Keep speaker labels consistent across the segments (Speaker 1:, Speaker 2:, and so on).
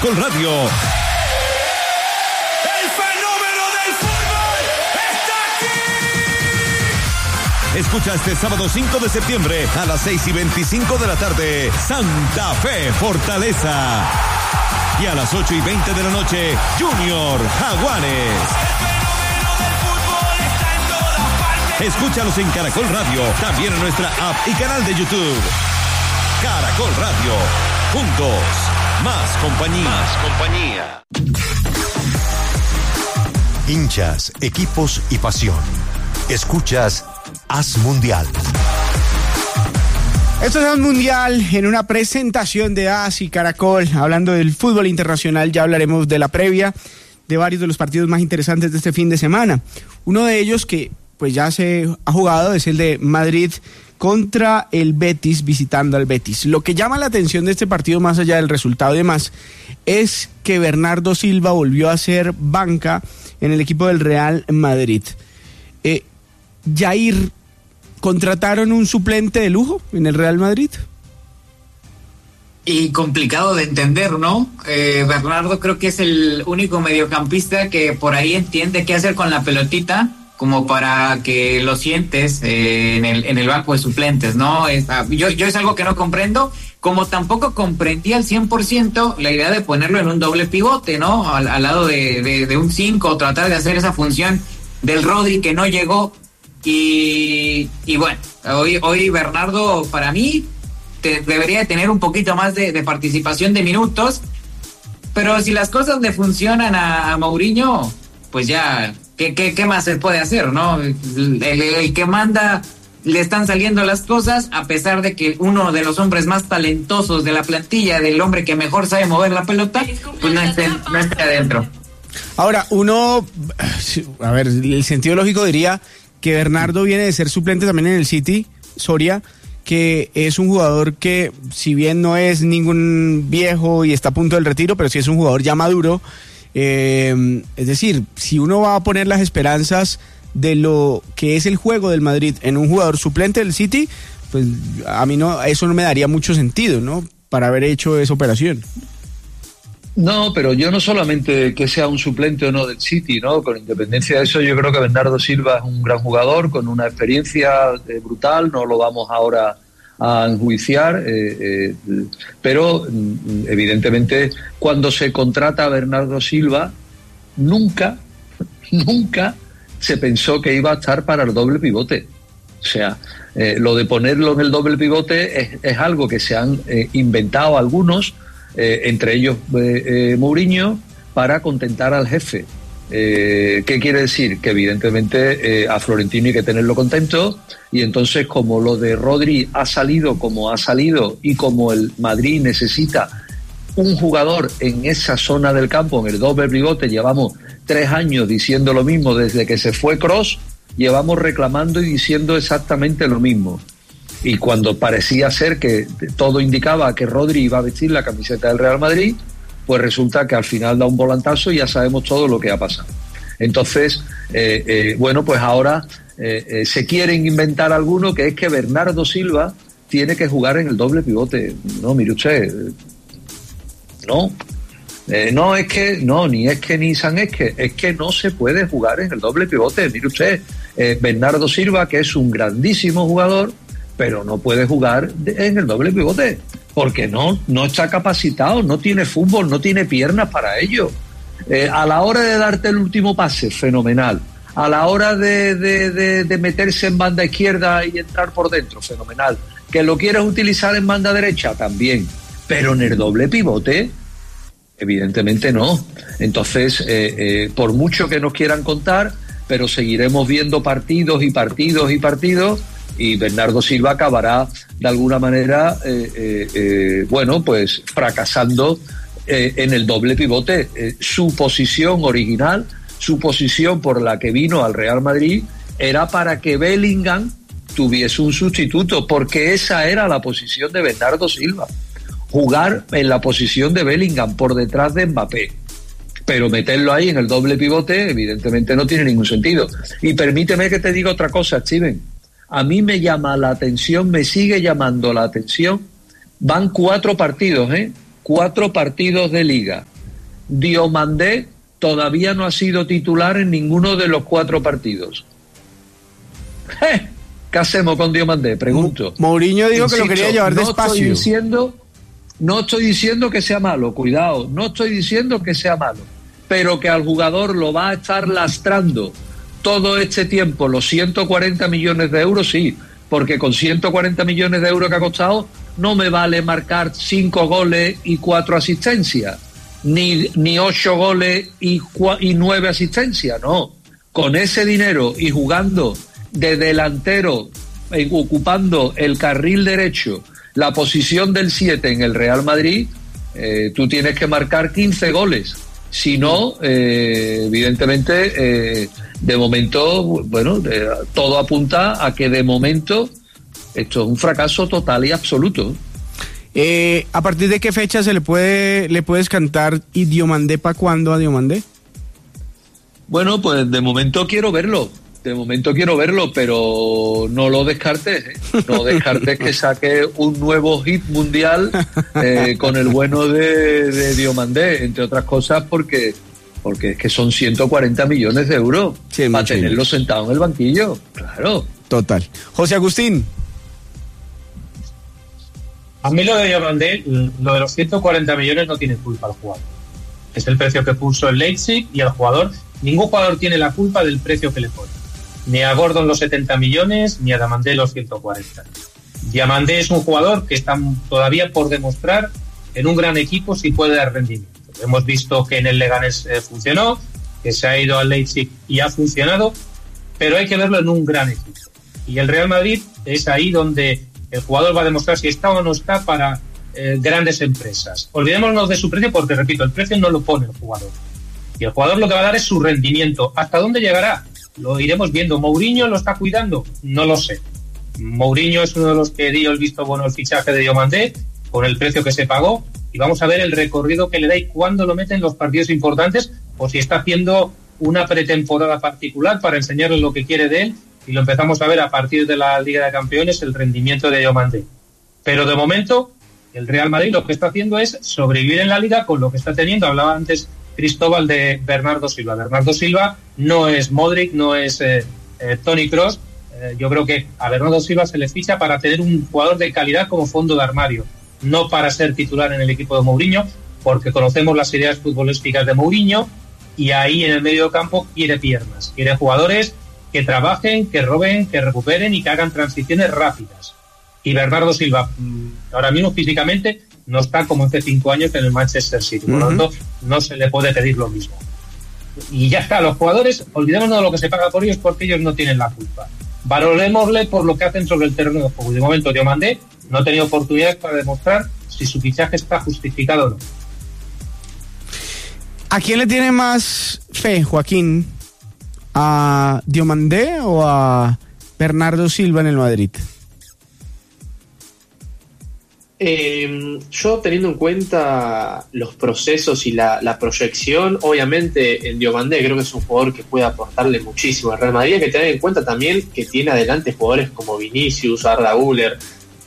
Speaker 1: Caracol Radio. Escucha este sábado 5 de septiembre a las 6:25 de la tarde, Santa Fe Fortaleza. Y a las 8:20 de la noche, Junior Jaguares. Escúchalos en Caracol Radio, también en nuestra app y canal de YouTube. Caracol Radio, juntos, más compañía.
Speaker 2: Hinchas, equipos y pasión. Escuchas Haz Mundial.
Speaker 3: Esto es Haz Mundial en una presentación de Haz y Caracol. Hablando del fútbol internacional, ya hablaremos de la previa de varios de los partidos más interesantes de este fin de semana. Uno de ellos que pues ya se ha jugado es el de Madrid contra el Betis, visitando al Betis. Lo que llama la atención de este partido, más allá del resultado y demás, es que Bernardo Silva volvió a ser banca en el equipo del Real Madrid. Jair, ¿contrataron un suplente de lujo en el Real Madrid?
Speaker 4: Y complicado de entender, ¿no? Bernardo creo que es el único mediocampista que por ahí entiende qué hacer con la pelotita, como para que lo sientes en el banco de suplentes, ¿no? Yo es algo que no comprendo, como tampoco comprendí al 100% la idea de ponerlo en un doble pivote, ¿no? Al lado de un 5, tratar de hacer esa función del Rodri que no llegó. Y bueno, hoy Bernardo para mí debería tener un poquito más de participación de minutos, pero si las cosas le funcionan a Mourinho, pues ya, ¿qué más se puede hacer, no? El que manda, le están saliendo las cosas, a pesar de que uno de los hombres más talentosos de la plantilla, del hombre que mejor sabe mover la pelota, pues no esté adentro.
Speaker 3: Ahora, el sentido lógico diría que Bernardo viene de ser suplente también en el City, Soria, que es un jugador que, si bien no es ningún viejo y está a punto del retiro, pero sí es un jugador ya maduro. Es decir, si uno va a poner las esperanzas de lo que es el juego del Madrid en un jugador suplente del City, pues a mí eso no me daría mucho sentido, ¿no? Para haber hecho esa operación.
Speaker 5: No, pero yo no solamente que sea un suplente o no del City, ¿no? Con independencia de eso, yo creo que Bernardo Silva es un gran jugador con una experiencia brutal, no lo vamos ahora a enjuiciar, pero evidentemente cuando se contrata a Bernardo Silva, nunca se pensó que iba a estar para el doble pivote. O sea, lo de ponerlo en el doble pivote es algo que se han inventado algunos, entre ellos Mourinho, para contentar al jefe. ¿Qué quiere decir? Que evidentemente a Florentino hay que tenerlo contento, y entonces como lo de Rodri ha salido como ha salido y como el Madrid necesita un jugador en esa zona del campo, en el doble pivote, llevamos 3 años diciendo lo mismo desde que se fue Kroos, llevamos reclamando y diciendo exactamente lo mismo. Y cuando parecía ser que todo indicaba que Rodri iba a vestir la camiseta del Real Madrid, pues resulta que al final da un volantazo y ya sabemos todo lo que ha pasado. Entonces, bueno, pues ahora se quieren inventar alguno, que es que Bernardo Silva tiene que jugar en el doble pivote. No, mire usted, no. Ni San Esque, es que no se puede jugar en el doble pivote. Mire usted, Bernardo Silva, que es un grandísimo jugador, pero no puede jugar en el doble pivote, porque no está capacitado, no tiene fútbol, no tiene piernas para ello. A la hora de darte el último pase, fenomenal. A la hora de meterse en banda izquierda y entrar por dentro, fenomenal. Que lo quieres utilizar en banda derecha, también. Pero en el doble pivote, evidentemente no. Entonces, por mucho que nos quieran contar, pero seguiremos viendo partidos y partidos y partidos, y Bernardo Silva acabará de alguna manera bueno, pues fracasando en el doble pivote. Su posición original, su posición por la que vino al Real Madrid, era para que Bellingham tuviese un sustituto, porque esa era la posición de Bernardo Silva, jugar en la posición de Bellingham por detrás de Mbappé. Pero meterlo ahí en el doble pivote evidentemente no tiene ningún sentido. Y permíteme que te diga otra cosa, Steven. A mí me llama la atención, me sigue llamando la atención. Van 4 partidos, 4 partidos de Liga. Diomandé todavía no ha sido titular en ninguno de los 4 partidos. ¿Qué hacemos con Diomandé? Pregunto.
Speaker 3: Mourinho dijo que lo quería llevar despacio.
Speaker 5: No estoy diciendo que sea malo, cuidado, no estoy diciendo que sea malo, pero que al jugador lo va a estar lastrando todo este tiempo, los 140 millones de euros, sí, porque con 140 millones de euros que ha costado, no me vale marcar 5 goles y 4 asistencias, ni 8 goles y 9 asistencias, no. Con ese dinero y jugando de delantero, ocupando el carril derecho, la posición del 7 en el Real Madrid, tú tienes que marcar 15 goles. Si no, evidentemente, de momento, bueno, todo apunta a que de momento esto es un fracaso total y absoluto.
Speaker 3: ¿A partir de qué fecha le puedes cantar y Diomandé para cuándo a Diomandé?
Speaker 5: Bueno, pues de momento quiero verlo. Pero no lo descartes, ¿eh? No descartes que saque un nuevo hit mundial con el bueno de Diomandé, entre otras cosas porque es que son 140 millones de euros para tenerlo sentado en el banquillo, claro.
Speaker 3: Total. José Agustín.
Speaker 6: A mí lo de Diomandé, lo de los 140 millones no tiene culpa al jugador. Es el precio que puso el Leipzig y el jugador, ningún jugador tiene la culpa del precio que le pone. Ni a Gordon los 70 millones, ni a Diomandé los 140. Diomandé es un jugador que está todavía por demostrar en un gran equipo si puede dar rendimiento. Hemos visto que en el Leganés funcionó, que se ha ido al Leipzig y ha funcionado, pero hay que verlo en un gran equipo. Y el Real Madrid es ahí donde el jugador va a demostrar si está o no está para grandes empresas. Olvidémonos de su precio porque, repito, el precio no lo pone el jugador. Y el jugador lo que va a dar es su rendimiento. ¿Hasta dónde llegará? Lo iremos viendo. ¿Mourinho lo está cuidando? No lo sé. Mourinho es uno de los que dio el visto bueno al fichaje de Diomandé con el precio que se pagó y vamos a ver el recorrido que le da y cuándo lo mete en los partidos importantes o si está haciendo una pretemporada particular para enseñarle lo que quiere de él y lo empezamos a ver a partir de la Liga de Campeones el rendimiento de Diomandé. Pero de momento el Real Madrid lo que está haciendo es sobrevivir en la Liga con lo que está teniendo. Hablaba antes Cristóbal de Bernardo Silva. Bernardo Silva no es Modric, no es Toni Kroos. Yo creo que a Bernardo Silva se le ficha para tener un jugador de calidad como fondo de armario, no para ser titular en el equipo de Mourinho, porque conocemos las ideas futbolísticas de Mourinho y ahí en el medio campo quiere piernas, quiere jugadores que trabajen, que roben, que recuperen y que hagan transiciones rápidas. Y Bernardo Silva, ahora mismo físicamente, no está como hace 5 años en el Manchester City. Por lo tanto, no se le puede pedir lo mismo. Y ya está, los jugadores, olvidémonos de lo que se paga por ellos porque ellos no tienen la culpa. Valorémosle por lo que hacen sobre el terreno de juego. De momento, Diomandé no ha tenido oportunidades para demostrar si su fichaje está justificado o no.
Speaker 3: ¿A quién le tiene más fe, Joaquín? ¿A Diomandé o a Bernardo Silva en el Madrid?
Speaker 7: Yo teniendo en cuenta los procesos y la proyección, obviamente en Diomandé creo que es un jugador que puede aportarle muchísimo al Real Madrid. Hay que tener en cuenta también que tiene adelante jugadores como Vinicius, Arda Güler.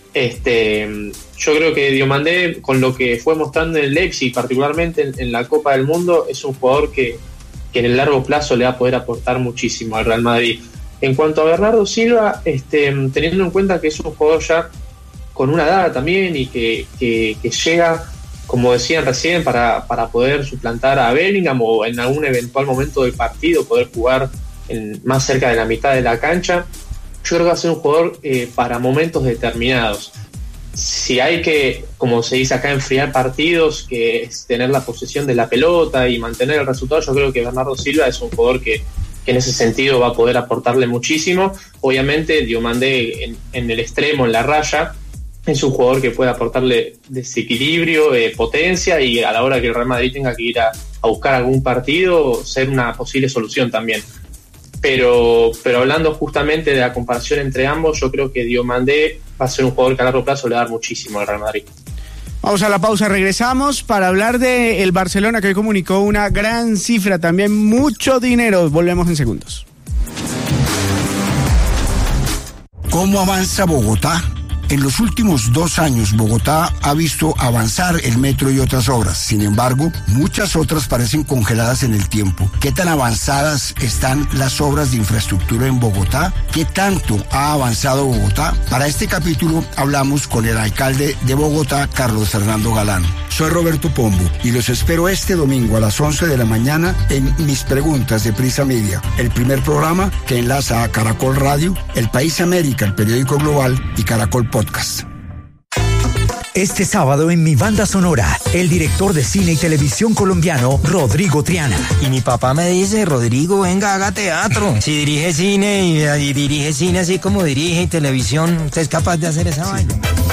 Speaker 7: Yo creo que Diomandé, con lo que fue mostrando en el Leipzig, particularmente en la Copa del Mundo, es un jugador que en el largo plazo le va a poder aportar muchísimo al Real Madrid. En cuanto a Bernardo Silva, teniendo en cuenta que es un jugador ya con una edad también y que llega, como decían recién, para poder suplantar a Bellingham o en algún eventual momento del partido poder jugar más cerca de la mitad de la cancha, yo creo que va a ser un jugador para momentos determinados. Si hay que, como se dice acá, enfriar partidos, que es tener la posesión de la pelota y mantener el resultado, yo creo que Bernardo Silva es un jugador que en ese sentido va a poder aportarle muchísimo. Obviamente Diomandé en el extremo, en la raya, es un jugador que puede aportarle desequilibrio, potencia, y a la hora que el Real Madrid tenga que ir a buscar algún partido, ser una posible solución también. Pero hablando justamente de la comparación entre ambos, yo creo que Diomandé va a ser un jugador que a largo plazo le va a dar muchísimo al Real Madrid.
Speaker 3: Vamos a la pausa, regresamos para hablar de el Barcelona, que hoy comunicó una gran cifra, también mucho dinero. Volvemos en segundos.
Speaker 8: ¿Cómo avanza Bogotá? En los últimos 2 años, Bogotá ha visto avanzar el metro y otras obras. Sin embargo, muchas otras parecen congeladas en el tiempo. ¿Qué tan avanzadas están las obras de infraestructura en Bogotá? ¿Qué tanto ha avanzado Bogotá? Para este capítulo hablamos con el alcalde de Bogotá, Carlos Fernando Galán. Soy Roberto Pombo y los espero este domingo a las 11 de la mañana en Mis Preguntas de Prisa Media, el primer programa que enlaza a Caracol Radio, El País América, el periódico global, y Caracol Podcast.
Speaker 9: Este sábado en Mi Banda Sonora, el director de cine y televisión colombiano, Rodrigo Triana.
Speaker 10: Y mi papá me dice, Rodrigo, venga, haga teatro. Si dirige cine y dirige cine así como dirige y televisión, ¿usted es capaz de hacer esa vaina?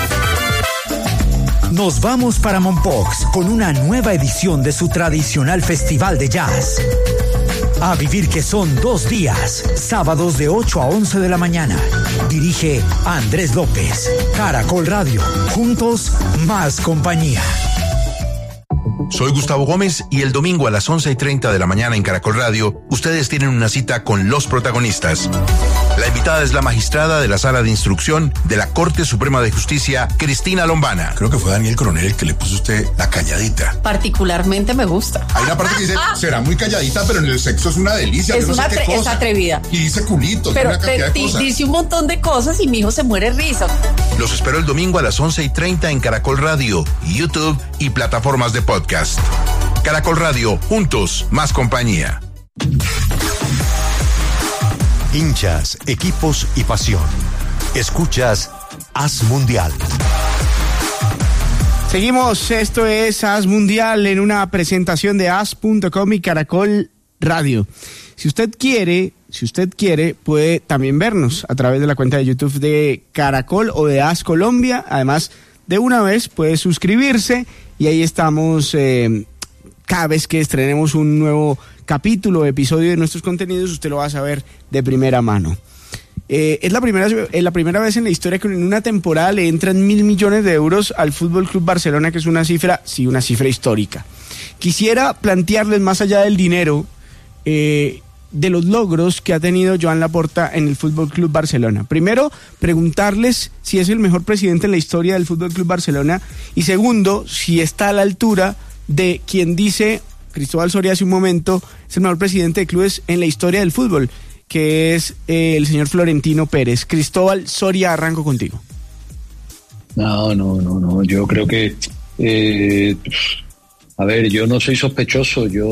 Speaker 9: Nos vamos para Mompox con una nueva edición de su tradicional festival de jazz. A vivir que son 2 días, sábados de 8 a 11 de la mañana. Dirige Andrés López. Caracol Radio. Juntos, más compañía.
Speaker 11: Soy Gustavo Gómez y el domingo a las 11:30 de la mañana en Caracol Radio, ustedes tienen una cita con los protagonistas. La invitada es la magistrada de la Sala de Instrucción de la Corte Suprema de Justicia, Cristina Lombana.
Speaker 12: Creo que fue Daniel Coronel el que le puso a usted la calladita.
Speaker 13: Particularmente me gusta.
Speaker 12: Hay una parte que dice, será muy calladita, pero en el sexo es una delicia.
Speaker 13: Es, es atrevida.
Speaker 12: Y dice culitos,
Speaker 13: pero
Speaker 12: una cantidad de cosas.
Speaker 13: Dice un montón de cosas y mi hijo se muere risa.
Speaker 11: Los espero el domingo a las 11:30 en Caracol Radio, YouTube y plataformas de podcast. Caracol Radio, juntos, más compañía.
Speaker 2: Hinchas, equipos y pasión. Escuchas Haz Mundial.
Speaker 3: Seguimos, esto es Haz Mundial en una presentación de Haz.com y Caracol Radio. Si usted quiere, puede también vernos a través de la cuenta de YouTube de Caracol o de Haz Colombia. Además, de una vez puede suscribirse y ahí estamos cada vez que estrenemos un nuevo capítulo o episodio de nuestros contenidos, usted lo va a saber de primera mano. Es la primera vez en la historia que en una temporada le entran 1.000 millones de euros al Fútbol Club Barcelona, que es una cifra histórica. Quisiera plantearles, más allá del dinero, de los logros que ha tenido Joan Laporta en el Fútbol Club Barcelona. Primero, preguntarles si es el mejor presidente en la historia del Fútbol Club Barcelona, y segundo, si está a la altura de quien dice Cristóbal Soria hace un momento es el mejor presidente de clubes en la historia del fútbol, que es el señor Florentino Pérez. Cristóbal Soria, arranco contigo.
Speaker 5: No, yo creo que a ver, yo no soy sospechoso, yo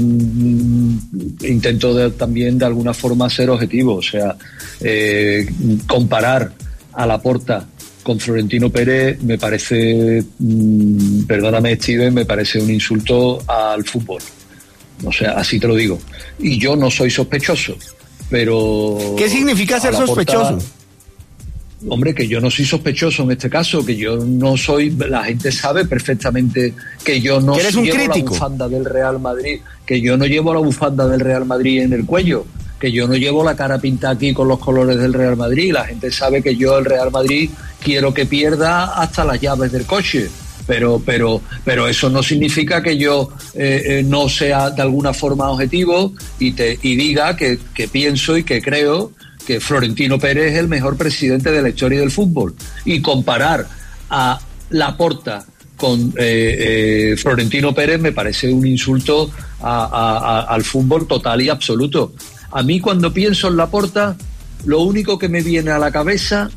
Speaker 5: intento también de alguna forma ser objetivo, o sea, comparar a Laporta con Florentino Pérez me parece, perdóname Steven, me parece un insulto al fútbol. O sea, así te lo digo. Y yo no soy sospechoso, pero...
Speaker 3: ¿Qué significa ser sospechoso?
Speaker 5: Hombre, que yo no soy sospechoso en este caso, que yo no soy... La gente sabe perfectamente que yo no llevo la bufanda del Real Madrid, que yo no llevo la bufanda del Real Madrid en el cuello, que yo no llevo la cara pintada aquí con los colores del Real Madrid. La gente sabe que yo el Real Madrid quiero que pierda hasta las llaves del coche, pero eso no significa que yo no sea de alguna forma objetivo y diga que pienso y que creo que Florentino Pérez es el mejor presidente de la historia del fútbol. Y comparar a Laporta con Florentino Pérez me parece un insulto al fútbol total y absoluto. A mí, cuando pienso en Laporta, lo único que me viene a la cabeza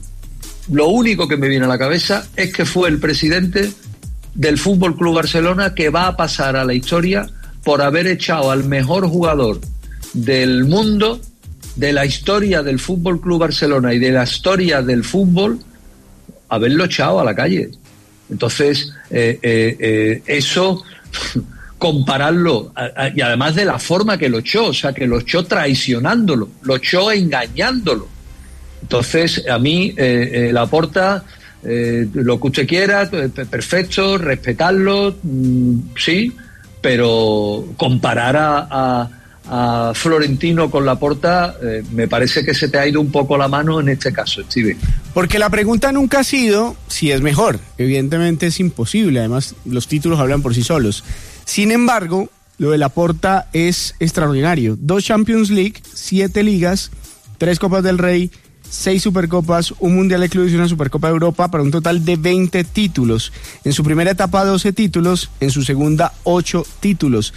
Speaker 5: es que fue el presidente del Fútbol Club Barcelona que va a pasar a la historia por haber echado al mejor jugador del mundo, de la historia del Fútbol Club Barcelona y de la historia del fútbol, haberlo echado a la calle. Entonces, eso... compararlo, y además de la forma que lo echó, o sea, que lo echó traicionándolo, lo echó engañándolo. Entonces, a mí, Laporta, lo que usted quiera, perfecto, respetarlo, sí, pero comparar a Florentino con Laporta, me parece que se te ha ido un poco la mano en este caso, Steven.
Speaker 3: Porque la pregunta nunca ha sido si es mejor. Evidentemente es imposible, además los títulos hablan por sí solos. Sin embargo, lo de Laporta es extraordinario. 2 Champions League, 7 ligas, 3 Copas del Rey, 6 Supercopas, un Mundial de Clubes y una Supercopa de Europa para un total de 20 títulos. En su primera etapa 12 títulos, en su segunda 8 títulos.